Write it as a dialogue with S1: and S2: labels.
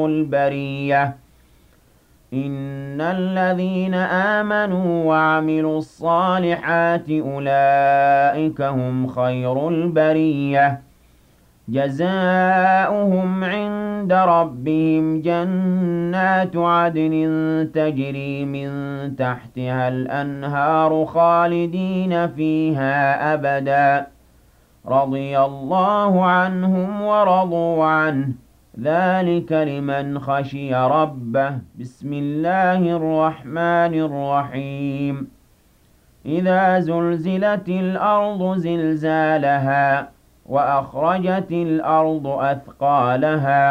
S1: خير البرية إن الذين آمنوا وعملوا الصالحات أولئك هم خير البرية جزاؤهم عند ربهم جنات عدن تجري من تحتها الأنهار خالدين فيها أبدا رضي الله عنهم ورضوا عنه ذلك لمن خشي ربه بسم الله الرحمن الرحيم إذا زلزلت الأرض زلزالها وأخرجت الأرض أثقالها